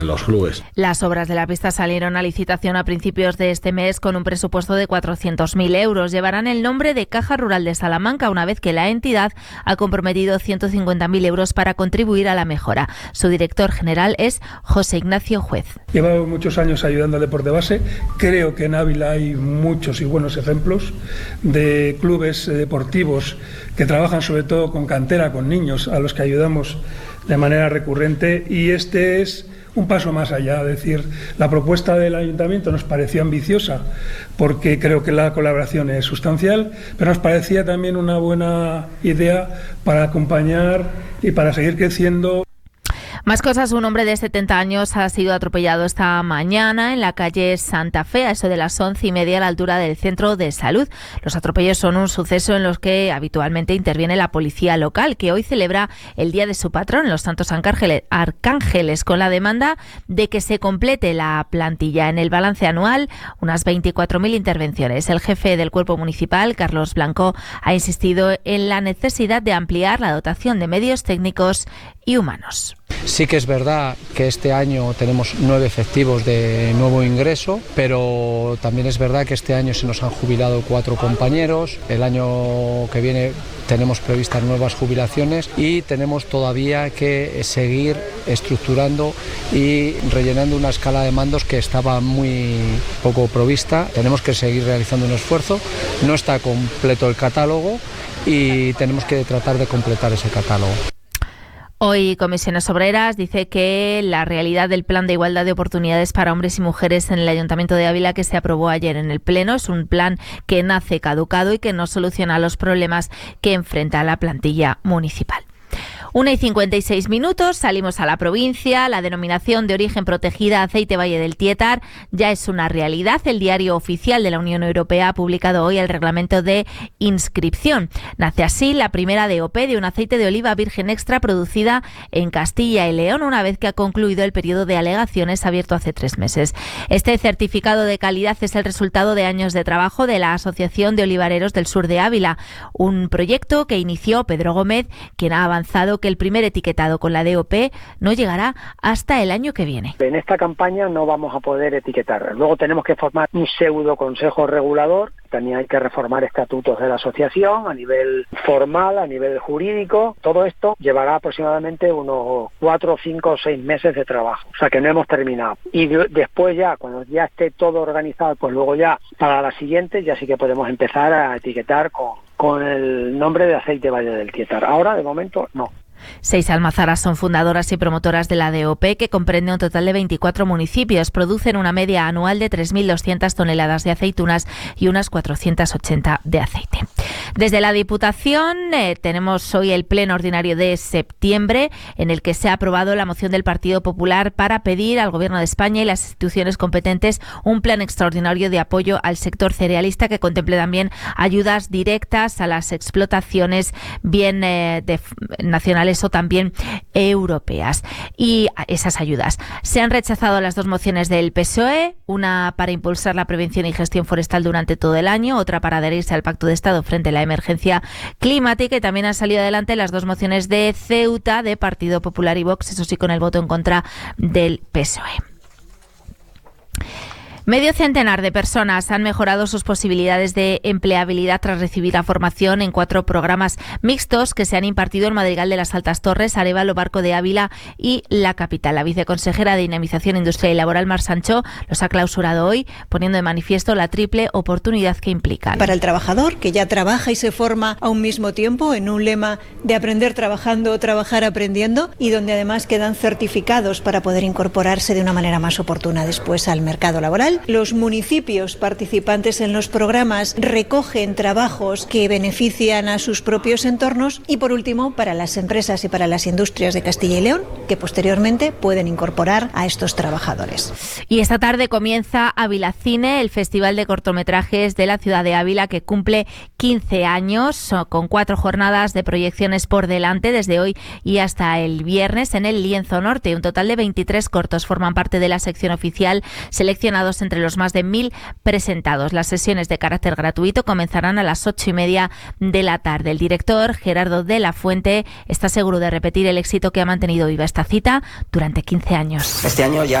los clubes. Las obras de la pista salieron a licitación a principios de este mes con un presupuesto de 400.000 euros. Llevarán el nombre de Caja Rural de Salamanca, una vez que la entidad ha comprometido 150.000 euros para contribuir a la mejora. Su director general es José Ignacio Juez. Llevo muchos años ayudando al deporte base. Creo que en Ávila hay muchos y buenos ejemplos de clubes deportivos que trabajan sobre todo con cantera, con niños, a los que ayudamos de manera recurrente, y este es un paso más allá. Es decir, la propuesta del ayuntamiento nos pareció ambiciosa porque creo que la colaboración es sustancial, pero nos parecía también una buena idea para acompañar y para seguir creciendo. Más cosas, un hombre de 70 años ha sido atropellado esta mañana en la calle Santa Fe, a eso de las 11:30 a la altura del centro de salud. Los atropellos son un suceso en los que habitualmente interviene la policía local, que hoy celebra el día de su patrón, los Santos Arcángeles, con la demanda de que se complete la plantilla. En el balance anual, unas 24.000 intervenciones. El jefe del cuerpo municipal, Carlos Blanco, ha insistido en la necesidad de ampliar la dotación de medios técnicos y humanos. Sí que es verdad que este año tenemos 9 efectivos de nuevo ingreso, pero también es verdad que este año se nos han jubilado 4 compañeros. El año que viene tenemos previstas nuevas jubilaciones y tenemos todavía que seguir estructurando y rellenando una escala de mandos que estaba muy poco provista. Tenemos que seguir realizando un esfuerzo. No está completo el catálogo y tenemos que tratar de completar ese catálogo. Hoy Comisiones Obreras dice que la realidad del Plan de Igualdad de Oportunidades para Hombres y Mujeres en el Ayuntamiento de Ávila, que se aprobó ayer en el Pleno, es un plan que nace caducado y que no soluciona los problemas que enfrenta la plantilla municipal. 1:56, salimos a la provincia. La denominación de origen protegida Aceite Valle del Tietar ya es una realidad. El Diario Oficial de la Unión Europea ha publicado hoy el reglamento de inscripción. Nace así la primera DOP de un aceite de oliva virgen extra producida en Castilla y León, una vez que ha concluido el periodo de alegaciones abierto hace 3 meses. Este certificado de calidad es el resultado de años de trabajo de la Asociación de Olivareros del Sur de Ávila, un proyecto que inició Pedro Gómez, quien ha avanzado que el primer etiquetado con la DOP no llegará hasta el año que viene. En esta campaña no vamos a poder etiquetar. Luego tenemos que formar un pseudo consejo regulador. También hay que reformar estatutos de la asociación a nivel formal, a nivel jurídico. Todo esto llevará aproximadamente unos 4, 5 o 6 meses de trabajo. O sea que no hemos terminado. Y después ya, cuando ya esté todo organizado, pues luego ya para la siguiente ya sí que podemos empezar a etiquetar con el nombre de Aceite Valle del Tietar. Ahora, de momento, no. 6 almazaras son fundadoras y promotoras de la DOP, que comprende un total de 24 municipios. Producen una media anual de 3.200 toneladas de aceitunas y unas 480 de aceite. Desde la Diputación tenemos hoy el pleno ordinario de septiembre, en el que se ha aprobado la moción del Partido Popular para pedir al Gobierno de España y las instituciones competentes un plan extraordinario de apoyo al sector cerealista que contemple también ayudas directas a las explotaciones, bien nacionales o también europeas. Y esas ayudas. Se han rechazado las 2 mociones del PSOE, una para impulsar la prevención y gestión forestal durante todo el año, otra para adherirse al Pacto de Estado frente a la emergencia climática, y también han salido adelante las 2 mociones de Ceuta de Partido Popular y Vox, eso sí, con el voto en contra del PSOE. Medio centenar de personas han mejorado sus posibilidades de empleabilidad tras recibir la formación en 4 programas mixtos que se han impartido en Madrigal de las Altas Torres, Arévalo, Barco de Ávila y la capital. La viceconsejera de Dinamización Industrial y Laboral, Mar Sancho, los ha clausurado hoy, poniendo de manifiesto la triple oportunidad que implican. Para el trabajador, que ya trabaja y se forma a un mismo tiempo en un lema de aprender trabajando, trabajar aprendiendo, y donde además quedan certificados para poder incorporarse de una manera más oportuna después al mercado laboral. Los municipios participantes en los programas recogen trabajos que benefician a sus propios entornos, y por último, para las empresas y para las industrias de Castilla y León, que posteriormente pueden incorporar a estos trabajadores. Y esta tarde comienza Ávila Cine, el festival de cortometrajes de la ciudad de Ávila, que cumple 15 años, con 4 jornadas de proyecciones por delante desde hoy y hasta el viernes en el Lienzo Norte. Un total de 23 cortos forman parte de la sección oficial, seleccionados candidaturas entre los más de 1.000 presentados. Las sesiones de carácter gratuito comenzarán a las 8:30 de la tarde. El director, Gerardo de la Fuente, está seguro de repetir el éxito que ha mantenido viva esta cita durante 15 años. Este año ya